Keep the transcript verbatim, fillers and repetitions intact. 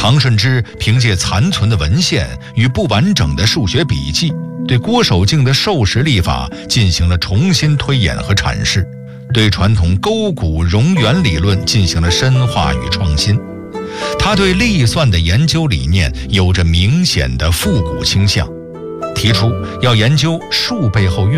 唐顺之凭借残存的文献与不完整的数学笔记，对郭守敬的授时历法进行了重新推演和阐释，对传统勾股熔圆理论进行了深化与创新。他对历算的研究理念有着明显的复古倾向，提出要研究数背后运